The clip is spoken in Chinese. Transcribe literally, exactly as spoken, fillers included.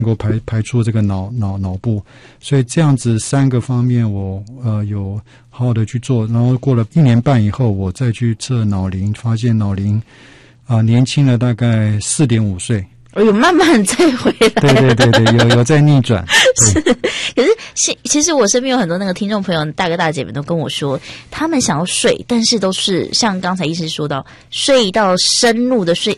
能够排排出这个脑脑脑部，所以这样子三个方面我呃有好好的去做，然后过了一年半以后，我再去测脑龄，发现脑龄啊、呃、年轻了大概四点五岁。 我有慢慢再回来， 对对对对，有有在逆转。 是，可是其实我身边有很多那个听众朋友，大哥大姐们都跟我说，他们想要睡，但是都是像刚才医师说到，睡到深入的睡